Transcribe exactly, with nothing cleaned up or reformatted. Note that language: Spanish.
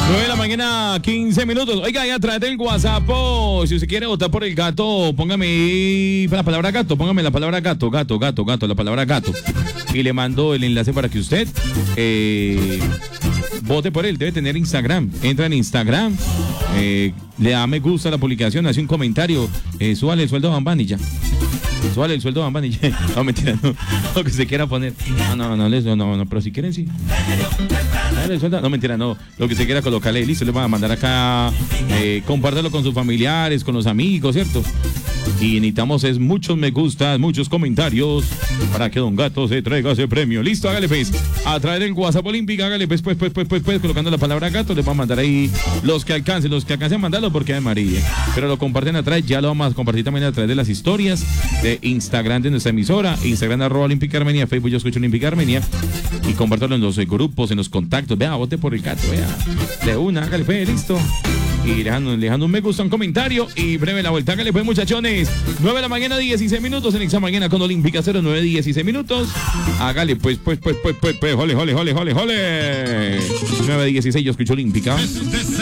nueve de la mañana, quince minutos. Oiga, ya a través del WhatsApp, oh, si usted quiere votar por el gato, póngame la palabra gato, póngame la palabra gato, gato, gato, gato, la palabra gato. Y le mando el enlace para que usted eh, vote por él. Debe tener Instagram. Entra en Instagram, eh, le da me gusta a la publicación, hace un comentario, eh, súbale el sueldo a Bambán y ya. Súbale el sueldo a Bambán y ya. No, mentira, no. Lo que se quiera poner. No, no, no, no, no, no, pero si quieren, sí. Dale, suelta. No, mentira, no. Lo que se quiera colocarle, listo, le van a mandar acá, eh, compártelo con sus familiares, con los amigos, ¿cierto? Y necesitamos es muchos me gustas, muchos comentarios para que Don Gato se traiga ese premio. Listo, hágale pues. A través del WhatsApp Olímpica, hágale pues, pues, pues, pues, pues, pues, colocando la palabra gato, les va a mandar ahí los que alcancen, los que alcancen a mandarlo porque es María. Pero lo comparten atrás, ya lo vamos a compartir también a través de las historias de Instagram de nuestra emisora, Instagram arroba Olímpica Armenia, Facebook Yo Escucho Olímpica Armenia, y compártelo en los grupos, en los contactos. Vea, vote por el gato, vea. De una, hágale pues, listo. Y dejando, dejando un me gusta, un comentario y breve la vuelta. Hágale pues, muchachones. nueve de la mañana, dieciséis minutos en Exa Mañana con Olímpica cero nueve, dieciséis minutos. Hágale pues, pues, pues, pues, pues, pues, jole, jole, jole, jole, jole. nueve dieciséis, Yo Escucho Olímpica.